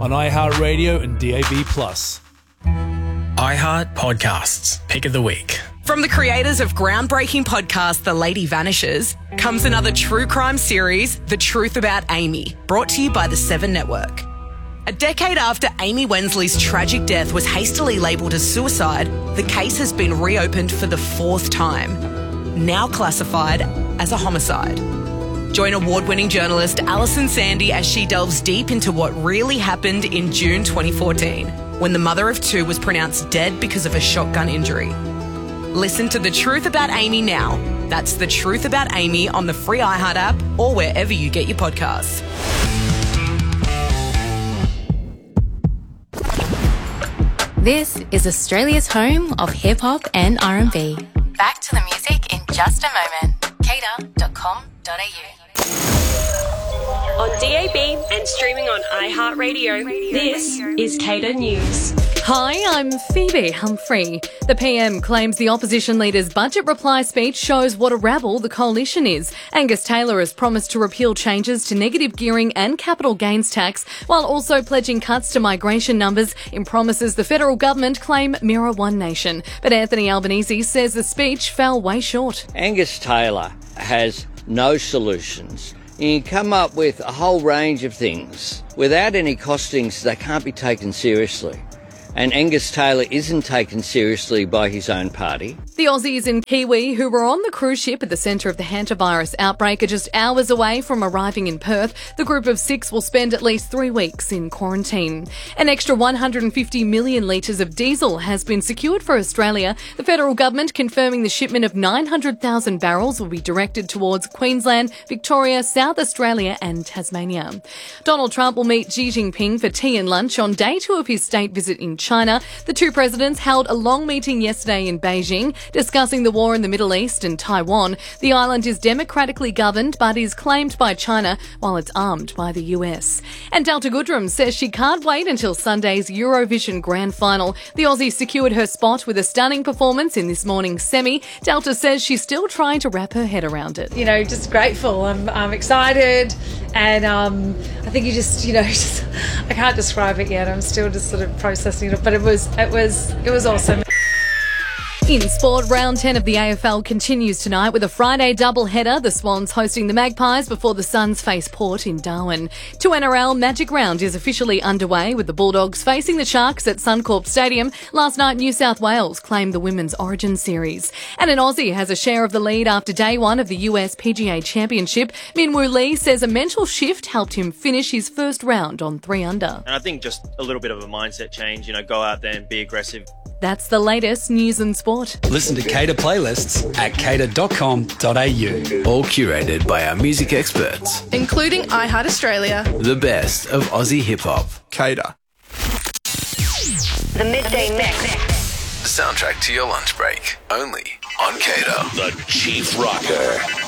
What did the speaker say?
on iHeartRadio and DAB+. iHeart Podcasts, Pick of the Week. From the creators of groundbreaking podcast The Lady Vanishes comes another true crime series, The Truth About Amy, brought to you by the Seven Network. A decade after Amy Wensley's tragic death was hastily labelled as suicide, the case has been reopened for the fourth time, now classified as a homicide. Join award-winning journalist Alison Sandy as she delves deep into what really happened in June 2014, when the mother of two was pronounced dead because of a shotgun injury. Listen to The Truth About Amy now. That's The Truth About Amy on the free iHeart app or wherever you get your podcasts. This is Australia's home of hip-hop and R&B. Back to the music in just a moment. Cater.com.au. On DAB and streaming on iHeartRadio, this is Cater News. Hi, I'm Phoebe Humphrey. The PM claims the opposition leader's budget reply speech shows what a rabble the coalition is. Angus Taylor has promised to repeal changes to negative gearing and capital gains tax, while also pledging cuts to migration numbers in promises the federal government claim mirror One Nation. But Anthony Albanese says the speech fell way short. Angus Taylor has no solutions. You can come up with a whole range of things. Without any costings, they can't be taken seriously. And Angus Taylor isn't taken seriously by his own party. The Aussies and Kiwi who were on the cruise ship at the centre of the hantavirus outbreak are just hours away from arriving in Perth. The group of 6 will spend at least 3 weeks in quarantine. An extra 150 million litres of diesel has been secured for Australia. The federal government confirming the shipment of 900,000 barrels will be directed towards Queensland, Victoria, South Australia and Tasmania. Donald Trump will meet Xi Jinping for tea and lunch on day 2 of his state visit in China. The two presidents held a long meeting yesterday in Beijing, discussing the war in the Middle East and Taiwan. The island is democratically governed but is claimed by China while it's armed by the US. And Delta Goodrem says she can't wait until Sunday's Eurovision Grand Final. The Aussie secured her spot with a stunning performance in this morning's semi. Delta says she's still trying to wrap her head around it. You know, just grateful. I'm excited, and I think I can't describe it yet. I'm still just sort of processing it, but it was awesome. In sport, round 10 of the AFL continues tonight with a Friday doubleheader. The Swans hosting the Magpies before the Suns face Port in Darwin. To NRL, Magic Round is officially underway with the Bulldogs facing the Sharks at Suncorp Stadium. Last night, New South Wales claimed the Women's Origin Series. And an Aussie has a share of the lead after day 1 of the US PGA Championship. Min Woo Lee says a mental shift helped him finish his first round on 3 under. And I think just a little bit of a mindset change, go out there and be aggressive. That's the latest news and sport. Listen to Cater playlists at cater.com.au. All curated by our music experts, including iHeart Australia. The best of Aussie hip-hop. Cater. The Midday Mix. The soundtrack to your lunch break. Only on Cater. The Chief Rocker.